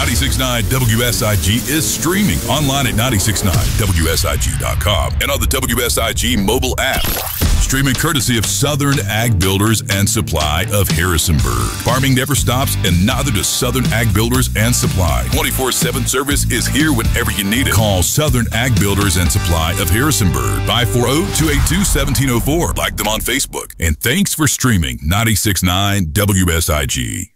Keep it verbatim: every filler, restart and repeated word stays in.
ninety-six point nine W S I G is streaming online at nine six nine W S I G dot com and on the W S I G mobile app. Streaming courtesy of Southern Ag Builders and Supply of Harrisonburg. Farming never stops, and neither does Southern Ag Builders and Supply. twenty-four seven service is here whenever you need it. Call Southern Ag Builders and Supply of Harrisonburg, five four zero, two eight two, one seven zero four. Like them on Facebook. And thanks for streaming ninety-six point nine W S I G.